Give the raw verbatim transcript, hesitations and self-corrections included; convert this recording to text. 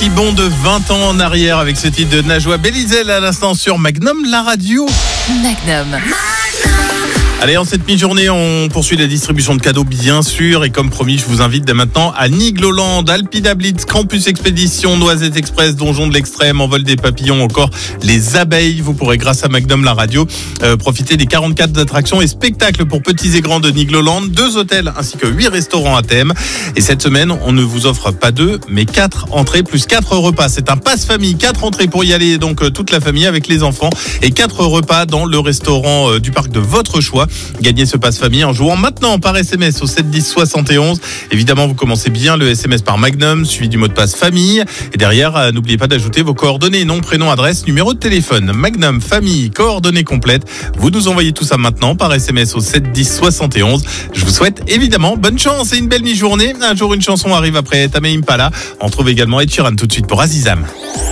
petit bond de vingt ans en arrière avec ce titre de Najwa Belizel à l'instant sur Magnum, la radio. Magnum. Allez, en cette mi-journée, on poursuit la distribution de cadeaux, bien sûr. Et comme promis, je vous invite dès maintenant à Nigloland, Alpina Blitz, Campus Expédition, Noisette Express, Donjon de l'Extrême, Envol des Papillons, encore les abeilles. Vous pourrez, grâce à Magnum, la radio, euh, profiter des quarante-quatre attractions et spectacles pour petits et grands de Nigloland. Deux hôtels ainsi que huit restaurants à thème. Et cette semaine, on ne vous offre pas deux, mais quatre entrées plus quatre repas. C'est un passe-famille, quatre entrées pour y aller, donc euh, toute la famille avec les enfants. Et quatre repas dans le restaurant euh, du parc de votre choix. Gagnez ce passe-famille en jouant maintenant par S M S au sept dix soixante et onze. Évidemment, vous commencez bien le S M S par Magnum, suivi du mot de passe famille. Et derrière, euh, n'oubliez pas d'ajouter vos coordonnées, nom, prénom, adresse, numéro de téléphone. Magnum, famille, coordonnées complètes. Vous nous envoyez tout ça maintenant par S M S au sept dix soixante et onze. Je vous souhaite évidemment bonne chance et une belle mi-journée. Un jour, une chanson arrive après Tame Impala. On trouve également Ed Sheeran tout de suite pour Azizam.